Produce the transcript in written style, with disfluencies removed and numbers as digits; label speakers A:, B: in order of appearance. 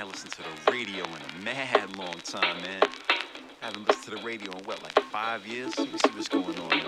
A: haven't listened to the radio in a mad long time, man. I haven't listened to the radio in what, like 5 years? Let me see what's going on, man.